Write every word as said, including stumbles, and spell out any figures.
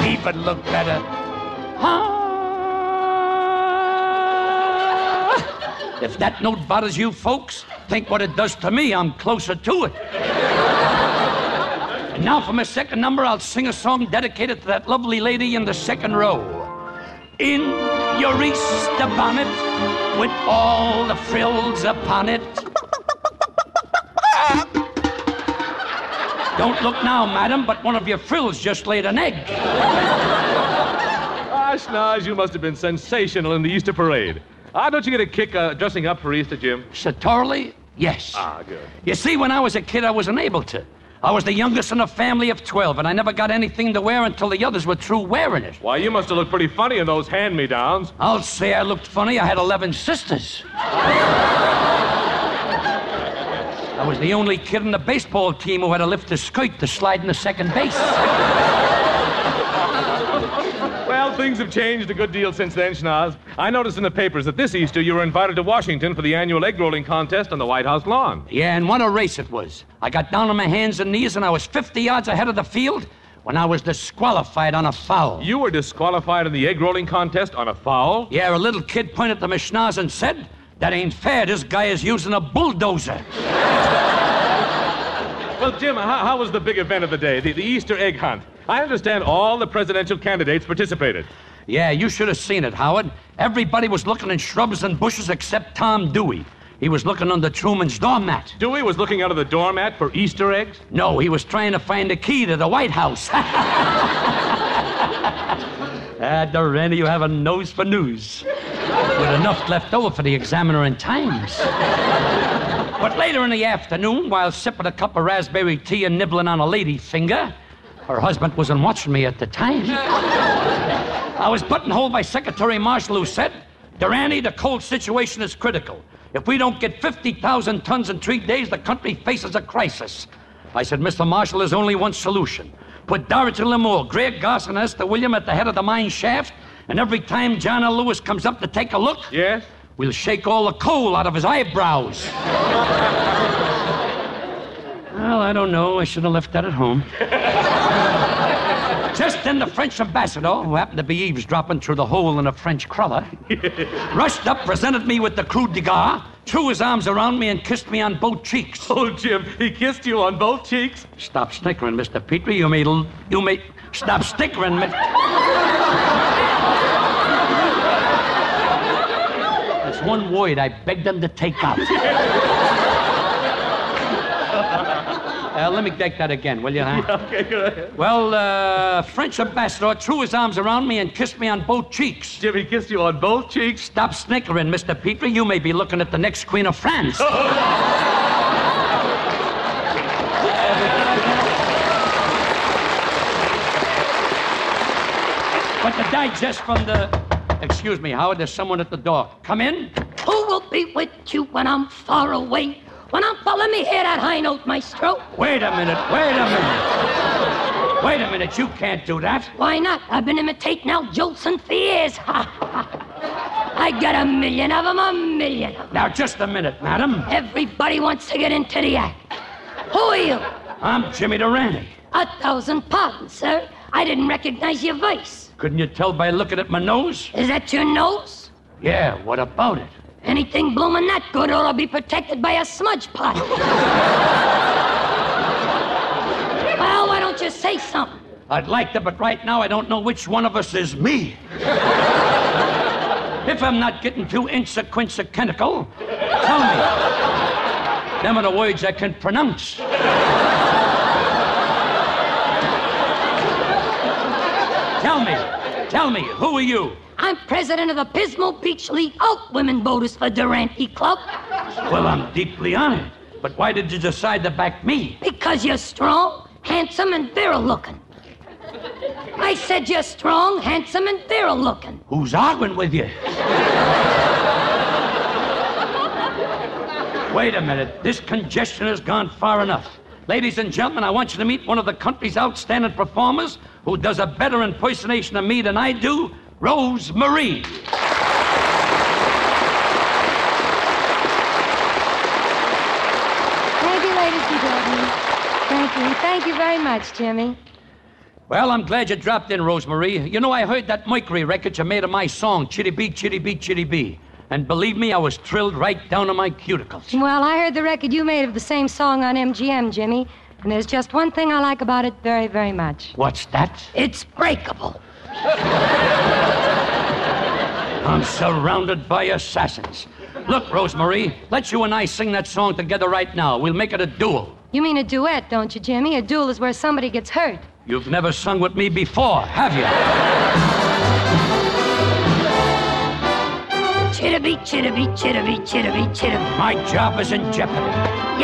even look better. Ah. If that note bothers you folks, think what it does to me. I'm closer to it. And now for my second number, I'll sing a song dedicated to that lovely lady in the second row. In your Easter bonnet, with all the frills upon it. Don't look now, madam, but one of your frills just laid an egg. Ah, Schnoz, you must have been sensational in the Easter parade. Ah, don't you get a kick uh, dressing up for Easter, Jim? Satorly, yes. Ah, good. You see, when I was a kid, I wasn't able to. I was the youngest in a family of twelve, and I never got anything to wear until the others were through wearing it. Why, you must have looked pretty funny in those hand-me-downs. I'll say I looked funny. I had eleven sisters. I was the only kid in the baseball team who had to lift a skirt to slide into second base. Well, things have changed a good deal since then, Schnoz. I noticed in the papers that this Easter you were invited to Washington for the annual egg rolling contest on the White House lawn. Yeah, and what a race it was. I got down on my hands and knees, and I was fifty yards ahead of the field when I was disqualified on a foul. You were disqualified in the egg rolling contest on a foul? Yeah, a little kid pointed to my schnoz and said, "That ain't fair. This guy is using a bulldozer." Well, Jim, how, how was the big event of the day, the, the Easter egg hunt? I understand all the presidential candidates participated. Yeah, you should have seen it, Howard. Everybody was looking in shrubs and bushes except Tom Dewey. He was looking under Truman's doormat. Dewey was looking under the doormat for Easter eggs? No, he was trying to find the key to the White House. Ah, Durante, you have a nose for news. With enough left over for the Examiner and Times. But later in the afternoon, while sipping a cup of raspberry tea and nibbling on a lady finger, her husband wasn't watching me at the time. I was buttonholed by Secretary Marshall, who said, "Durante, the coal situation is critical. If we don't get fifty thousand tons in three days, the country faces a crisis." I said, "Mister Marshall, there's only one solution. Put Dorothy Lamour, Greg Goss, and Esther William at the head of the mine shaft, and every time John L. Lewis comes up to take a look, yes, we'll shake all the coal out of his eyebrows." Well, I don't know. I should have left that at home. Just then the French ambassador, who happened to be eavesdropping through the hole in a French cruller, rushed up, presented me with the Croix de Guerre, threw his arms around me, and kissed me on both cheeks. Oh, Jim, he kissed you on both cheeks? Stop snickering, Mister Petrie. You may... You may... Stop snickering, Mister That's one word I begged them to take out. Uh, let me take that again, will you, huh? Yeah, okay, go ahead. Well, uh, French ambassador threw his arms around me and kissed me on both cheeks. Jim, he kissed you on both cheeks? Stop snickering, Mister Petrie. You may be looking at the next Queen of France. But the digest from the... Excuse me, Howard, there's someone at the door. Come in. Who will be with you when I'm far away? When I'm far, let me hear that high note, maestro. Wait a minute, wait a minute. Wait a minute, you can't do that. Why not? I've been imitating Al Jolson for years. I got a million of them, a million of them. Now, just a minute, madam. Everybody wants to get into the act. Who are you? I'm Jimmy Durante. A thousand pardons, sir. I didn't recognize your voice. Couldn't you tell by looking at my nose? Is that your nose? Yeah, what about it? Anything blooming that good ought to be protected by a smudge pot. Well, why don't you say something? I'd like to, but right now I don't know which one of us is me. If I'm not getting too insequential, tell me. Them are the words I can pronounce. Tell me, tell me, who are you? I'm president of the Pismo Beach League Out Women Voters for Durante Club. Well, I'm deeply honored. But why did you decide to back me? Because you're strong, handsome, and virile looking. I said you're strong, handsome, and virile looking. Who's arguing with you? Wait a minute. This congestion has gone far enough. Ladies and gentlemen, I want you to meet one of the country's outstanding performers who does a better impersonation of me than I do, Rose Marie. Thank you, ladies and gentlemen. Thank you. Thank you very much, Jimmy. Well, I'm glad you dropped in, Rosemary. You know, I heard that Mercury record you made of my song, Chitty Bee, Chitty Bee, Chitty Bee. And believe me, I was thrilled right down to my cuticles. Well, I heard the record you made of the same song on M G M, Jimmy. And there's just one thing I like about it very, very much. What's that? It's breakable. I'm surrounded by assassins. Look, Rosemary, let's you and I sing that song together right now. We'll make it a duel. You mean a duet, don't you, Jimmy? A duel is where somebody gets hurt. You've never sung with me before, have you? Chitty-bee, chitty-bee, chitty-bee, chitty-bee, chitty-bee. My job is in jeopardy.